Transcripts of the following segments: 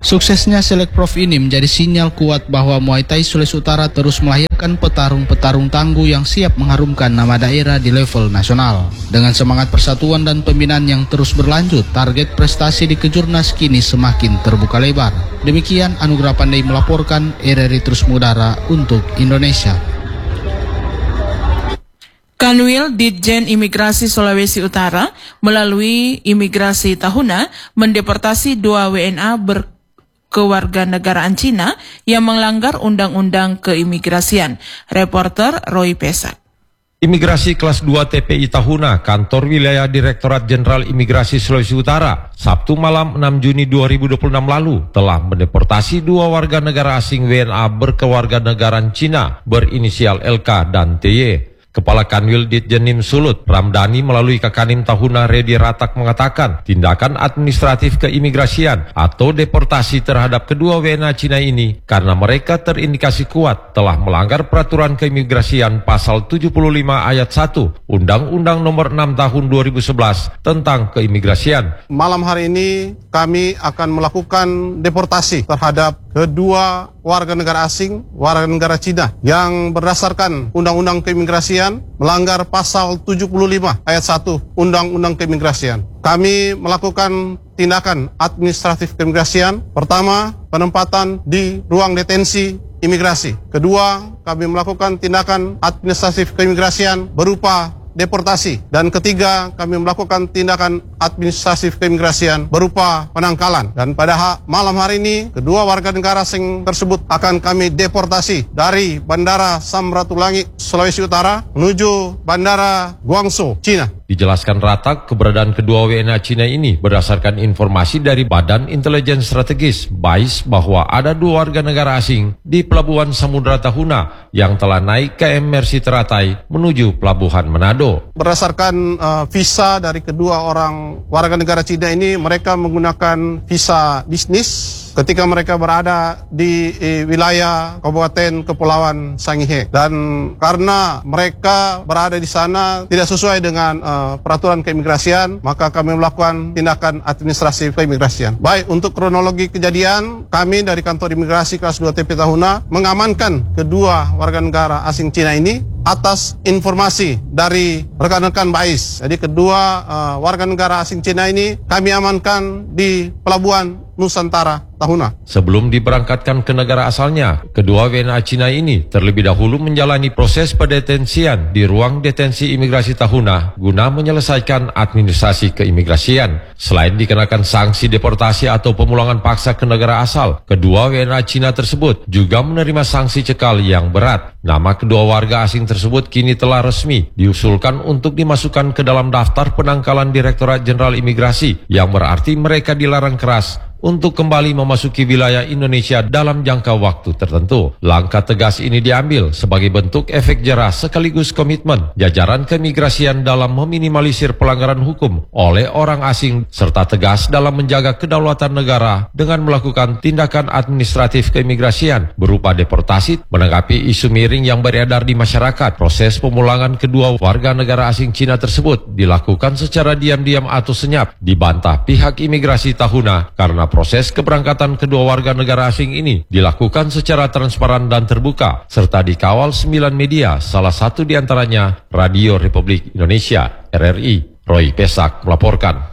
Suksesnya Selekprov ini menjadi sinyal kuat bahwa Muay Thai Sulawesi Utara terus melahirkan petarung-petarung tangguh yang siap mengharumkan nama daerah di level nasional. Dengan semangat persatuan dan pembinaan yang terus berlanjut, target prestasi di Kejurnas kini semakin terbuka lebar. Demikian Anugrah Pandai melaporkan, RRI terus mengudara untuk Indonesia. Kanwil Ditjen Imigrasi Sulawesi Utara melalui Imigrasi Tahuna mendeportasi 2 WNA kewarganegaraan Cina yang melanggar Undang-Undang Keimigrasian. Reporter Roy Pesak. Imigrasi kelas 2 TPI Tahuna, Kantor Wilayah Direktorat Jenderal Imigrasi Sulawesi Utara, Sabtu malam 6 Juni 2026 lalu telah mendeportasi 2 warga negara asing WNA berkewarganegaraan Cina berinisial LK dan TY. Kepala Kanwil Ditjenim Sulut, Ramdhani melalui Kakanim Tahuna Redi Ratak mengatakan tindakan administratif keimigrasian atau deportasi terhadap kedua WNA Cina ini karena mereka terindikasi kuat telah melanggar peraturan keimigrasian pasal 75 ayat 1 Undang-Undang nomor 6 tahun 2011 tentang keimigrasian. Malam hari ini kami akan melakukan deportasi terhadap kedua warga negara asing, warga negara Cina yang berdasarkan Undang-Undang Keimigrasian melanggar pasal 75 ayat 1 Undang-Undang Keimigrasian. Kami melakukan tindakan administratif keimigrasian. Pertama, penempatan di ruang detensi imigrasi. Kedua, kami melakukan tindakan administratif keimigrasian berupa deportasi. Dan ketiga, kami melakukan tindakan administratif keimigrasian berupa penangkalan. Dan pada malam hari ini, kedua warga negara asing tersebut akan kami deportasi dari Bandara Samratulangi, Sulawesi Utara menuju Bandara Guangzhou, Cina. Dijelaskan Ratak, keberadaan kedua WNA Cina ini berdasarkan informasi dari Badan Intelijen Strategis BAIS bahwa ada 2 warga negara asing di Pelabuhan Samudra Tahuna yang telah naik KM Mercy Teratai menuju Pelabuhan Manado. Berdasarkan visa dari kedua orang warga negara Cina ini, mereka menggunakan visa bisnis ketika mereka berada di wilayah Kabupaten Kepulauan Sangihe. Dan karena mereka berada di sana tidak sesuai dengan peraturan keimigrasian, maka kami melakukan tindakan administrasi keimigrasian. Baik, untuk kronologi kejadian, kami dari Kantor Imigrasi kelas 2 TPI Tahuna mengamankan kedua warga negara asing Cina ini atas informasi dari rekan-rekan BAIS. Jadi kedua warga negara asing Cina ini kami amankan di Pelabuhan Nusantara Tahuna. Sebelum diberangkatkan ke negara asalnya, kedua WNA Cina ini terlebih dahulu menjalani proses pendetensian di ruang detensi imigrasi Tahuna guna menyelesaikan administrasi keimigrasian. Selain dikenakan sanksi deportasi atau pemulangan paksa ke negara asal, kedua WNA Cina tersebut juga menerima sanksi cekal yang berat. Nama kedua warga asing tersebut kini telah resmi diusulkan untuk dimasukkan ke dalam daftar penangkalan Direktorat Jenderal Imigrasi, yang berarti mereka dilarang keras untuk kembali memasuki wilayah Indonesia dalam jangka waktu tertentu. Langkah tegas ini diambil sebagai bentuk efek jerah sekaligus komitmen jajaran keimigrasian dalam meminimalisir pelanggaran hukum oleh orang asing serta tegas dalam menjaga kedaulatan negara dengan melakukan tindakan administratif keimigrasian berupa deportasi. Menanggapi isu miring yang beredar di masyarakat, proses pemulangan kedua warga negara asing Cina tersebut dilakukan secara diam-diam atau senyap, dibantah pihak imigrasi Tahuna karena proses keberangkatan kedua warga negara asing ini dilakukan secara transparan dan terbuka, serta dikawal 9 media, salah satu diantaranya Radio Republik Indonesia, RRI. Roy Pesak melaporkan.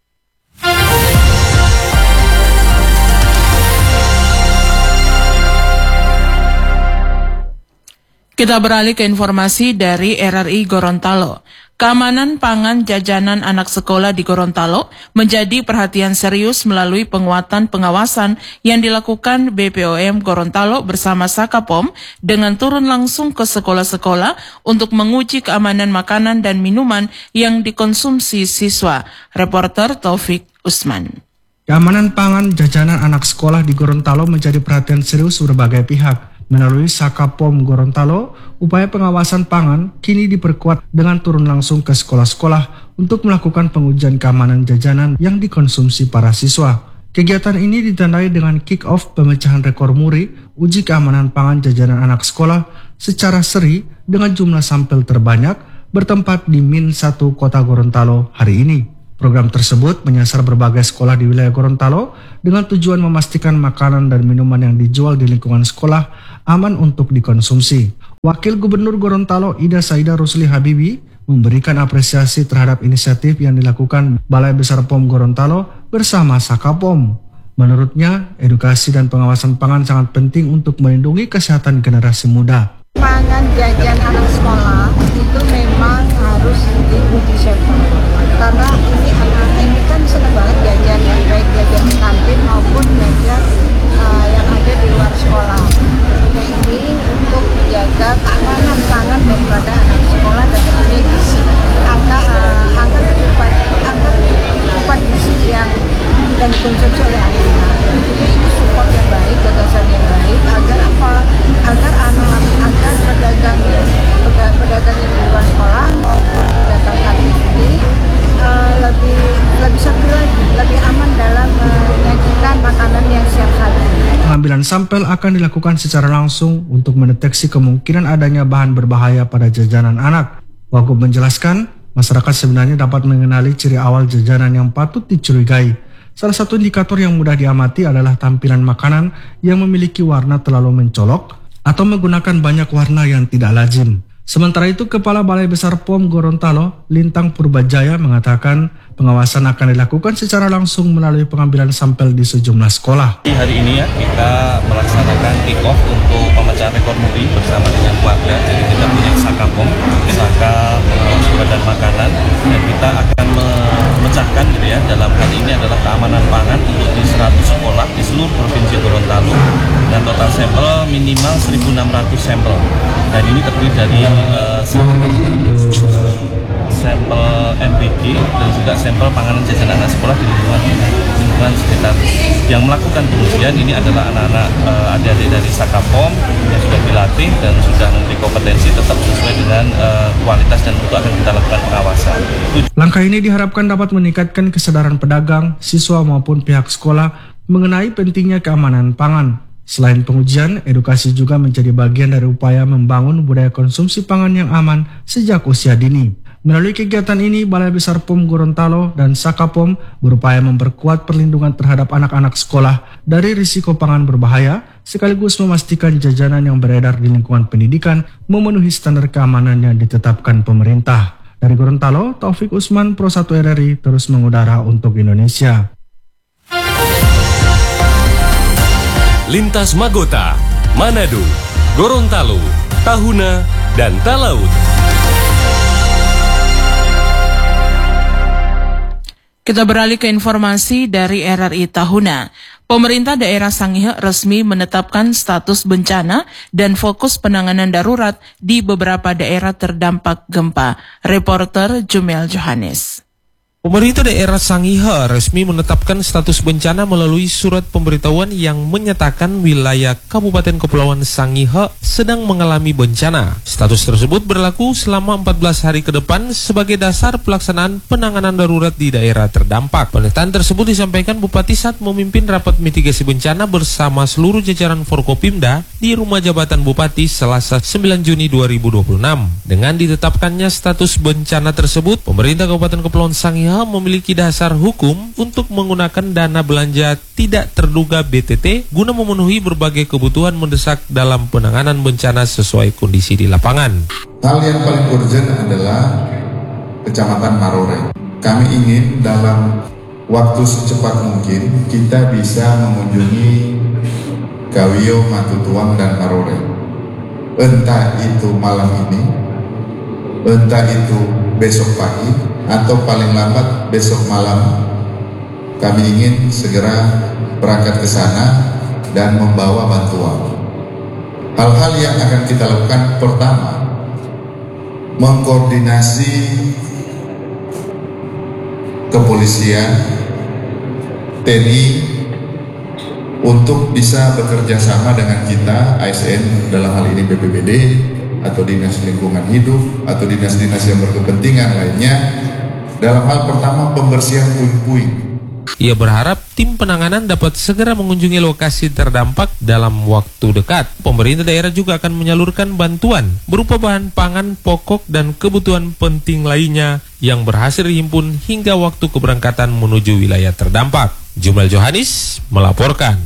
Kita beralih ke informasi dari RRI Gorontalo. Keamanan pangan jajanan anak sekolah di Gorontalo menjadi perhatian serius melalui penguatan pengawasan yang dilakukan BPOM Gorontalo bersama Sakapom dengan turun langsung ke sekolah-sekolah untuk menguji keamanan makanan dan minuman yang dikonsumsi siswa. Reporter Taufik Usman. Keamanan pangan jajanan anak sekolah di Gorontalo menjadi perhatian serius berbagai pihak. Melalui Sakapom Gorontalo, upaya pengawasan pangan kini diperkuat dengan turun langsung ke sekolah-sekolah untuk melakukan pengujian keamanan jajanan yang dikonsumsi para siswa. Kegiatan ini ditandai dengan kick-off pemecahan rekor muri uji keamanan pangan jajanan anak sekolah secara seri dengan jumlah sampel terbanyak bertempat di Min 1 Kota Gorontalo hari ini. Program tersebut menyasar berbagai sekolah di wilayah Gorontalo dengan tujuan memastikan makanan dan minuman yang dijual di lingkungan sekolah aman untuk dikonsumsi. Wakil Gubernur Gorontalo Ida Saida Rusli Habibi memberikan apresiasi terhadap inisiatif yang dilakukan Balai Besar POM Gorontalo bersama Sakapom. Menurutnya, edukasi dan pengawasan pangan sangat penting untuk melindungi kesehatan generasi muda. Pangan jajan anak sekolah itu memang harus diuji sampel karena ini anak-anak ini kan senang banget jajan, yang baik jajan di kantin maupun jajan yang ada di luar sekolah. Nah, ini untuk menjaga keamanan pangan daripada anak sekolah dan tentunya gizi, angka asupan gizi yang dikonsumsi oleh anak-anak. Jadi ini support yang baik, gagasan yang baik agar apa? Agar pedagang yang di luar sekolah maupun pedagang kantin ini lebih sepi lagi, lebih aman dalam menyajikan makanan yang siap saji. Pengambilan sampel akan dilakukan secara langsung untuk mendeteksi kemungkinan adanya bahan berbahaya pada jajanan anak. Wagub menjelaskan, masyarakat sebenarnya dapat mengenali ciri awal jajanan yang patut dicurigai. Salah satu indikator yang mudah diamati adalah tampilan makanan yang memiliki warna terlalu mencolok atau menggunakan banyak warna yang tidak lazim. Sementara itu, Kepala Balai Besar POM Gorontalo, Lintang Purbajaya, mengatakan pengawasan akan dilakukan secara langsung melalui pengambilan sampel di sejumlah sekolah. Hari ini ya, kita melaksanakan kick-off untuk pemecahan rekor muri bersama dengan warga. Jadi kita punya Sakapom, Saka Pengawas Badan Makanan, dan kita akan memecahkan gitu ya, dalam hal ini adalah keamanan pangan untuk di 100 sekolah di seluruh Provinsi Gorontalo, dan total sampel minimal 1.600 sampel. Dan ini terdiri dari sampel NPK dan juga sampel panganan jajanan anak sekolah di lingkungan sekitar. Yang melakukan pengujian ini adalah anak-anak adik-adik dari Sakapom yang sudah dilatih dan sudah memiliki kompetensi tetap sesuai dengan kualitas, dan itu akan kita lakukan pengawasan. Langkah ini diharapkan dapat meningkatkan kesadaran pedagang, siswa maupun pihak sekolah mengenai pentingnya keamanan pangan. Selain pengujian, edukasi juga menjadi bagian dari upaya membangun budaya konsumsi pangan yang aman sejak usia dini. Melalui kegiatan ini, Balai Besar POM Gorontalo dan Sakapom berupaya memperkuat perlindungan terhadap anak-anak sekolah dari risiko pangan berbahaya, sekaligus memastikan jajanan yang beredar di lingkungan pendidikan memenuhi standar keamanan yang ditetapkan pemerintah. Dari Gorontalo, Taufik Usman, Pro 1 RRI, terus mengudara untuk Indonesia. Lintas Magota, Manado, Gorontalo, Tahuna, dan Talaut. Kita beralih ke informasi dari RRI Tahuna. Pemerintah daerah Sangihe resmi menetapkan status bencana dan fokus penanganan darurat di beberapa daerah terdampak gempa. Reporter Jumel Johannes. Pemerintah daerah Sangihe resmi menetapkan status bencana melalui surat pemberitahuan yang menyatakan wilayah Kabupaten Kepulauan Sangihe sedang mengalami bencana. Status tersebut berlaku selama 14 hari ke depan sebagai dasar pelaksanaan penanganan darurat di daerah terdampak. Pernyataan tersebut disampaikan Bupati saat memimpin rapat mitigasi bencana bersama seluruh jajaran Forkopimda di Rumah Jabatan Bupati Selasa 9 Juni 2026. Dengan ditetapkannya status bencana tersebut, pemerintah Kabupaten Kepulauan Sangihe memiliki dasar hukum untuk menggunakan dana belanja tidak terduga BTT guna memenuhi berbagai kebutuhan mendesak dalam penanganan bencana sesuai kondisi di lapangan. Hal yang paling urgent adalah Kecamatan Marore. Kami ingin dalam waktu secepat mungkin kita bisa mengunjungi Gawio, Matutuang, dan Marore. Entah itu malam ini, entah itu besok pagi, atau paling lambat besok malam. Kami ingin segera berangkat ke sana dan membawa bantuan. Hal-hal yang akan kita lakukan, pertama, mengkoordinasi kepolisian, TNI untuk bisa bekerja sama dengan kita, ASN dalam hal ini BPBD atau Dinas Lingkungan Hidup atau dinas-dinas yang berkepentingan lainnya, dalam hal pertama pembersihan puing-puing Ia berharap tim penanganan dapat segera mengunjungi lokasi terdampak dalam waktu dekat. Pemerintah daerah juga akan menyalurkan bantuan berupa bahan pangan pokok dan kebutuhan penting lainnya yang berhasil dihimpun hingga waktu keberangkatan menuju wilayah terdampak. Jumal Johanis melaporkan.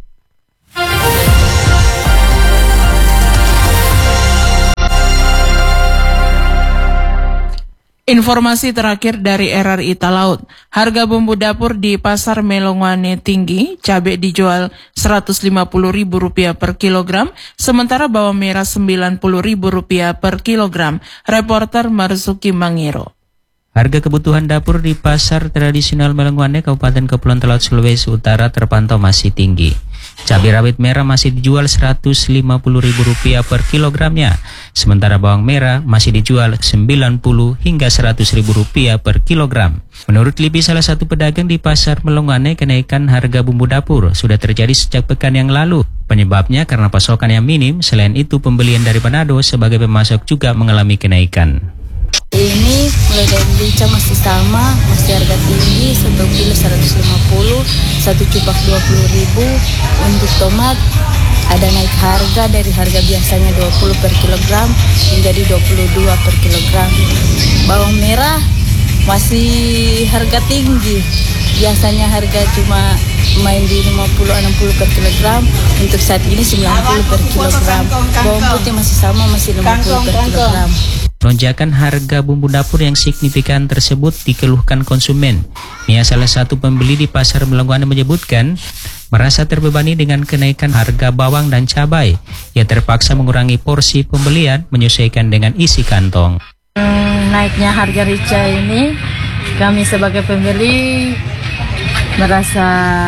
Informasi terakhir dari RRI Talaut, harga bumbu dapur di Pasar Melongwane tinggi, cabai dijual Rp150.000 per kilogram, sementara bawang merah Rp90.000 per kilogram. Reporter Marzuki Mangiro. Harga kebutuhan dapur di pasar tradisional Melongwane, Kabupaten Kepulauan Talaut, Sulawesi Utara terpantau masih tinggi. Cabai rawit merah masih dijual Rp150.000 per kilogramnya, sementara bawang merah masih dijual Rp90 hingga Rp100.000 per kilogram. Menurut Lipi, salah satu pedagang di pasar Melongwane, kenaikan harga bumbu dapur sudah terjadi sejak pekan yang lalu. Penyebabnya karena pasokan yang minim, selain itu pembelian dari Manado sebagai pemasok juga mengalami kenaikan. Ini mulai dari merica masih sama, masih harga tinggi, 1 kilo 150, 1 cupak 20.000. Untuk tomat ada naik harga dari harga biasanya 20 per kilogram menjadi 22 per kilogram. Bawang merah masih harga tinggi, biasanya harga cuma main di 50-60 per kilogram, untuk saat ini 90 per kilogram. Bawang putih masih sama, masih 50 per kilogram. Lonjakan harga bumbu dapur yang signifikan tersebut dikeluhkan konsumen. Mia, salah satu pembeli di pasar Melongwane, menyebutkan merasa terbebani dengan kenaikan harga bawang dan cabai. Ia terpaksa mengurangi porsi pembelian menyesuaikan dengan isi kantong. Naiknya harga rica ini, kami sebagai pembeli merasa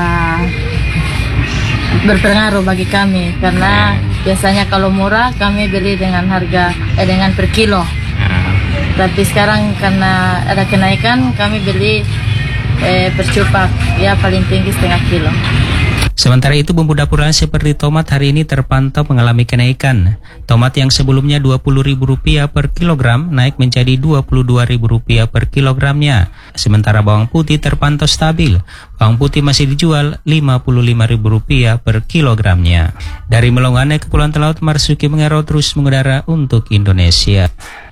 berpengaruh bagi kami, karena biasanya kalau murah kami beli dengan harga dengan per kilo. Tapi sekarang karena ada kenaikan, kami beli per cupak, ya paling tinggi setengah kilo. Sementara itu bumbu dapur lain seperti tomat hari ini terpantau mengalami kenaikan. Tomat yang sebelumnya Rp20.000 per kilogram naik menjadi Rp22.000 per kilogramnya. Sementara bawang putih terpantau stabil. Bawang putih masih dijual Rp55.000 per kilogramnya. Dari Melongwane, Kepulauan Talaut, Marzuki Mangiro terus mengudara untuk Indonesia.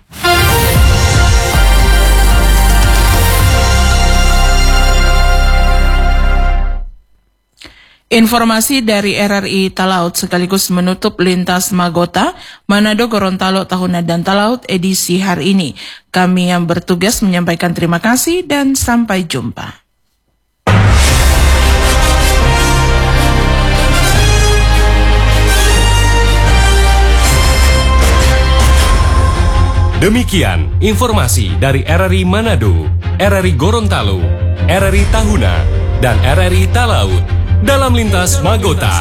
Informasi dari RRI Talaut sekaligus menutup lintas Magota, Manado, Gorontalo, Tahuna, dan Talaut edisi hari ini. Kami yang bertugas menyampaikan terima kasih dan sampai jumpa. Demikian informasi dari RRI Manado, RRI Gorontalo, RRI Tahuna, dan RRI Talaut dalam lintas Magota.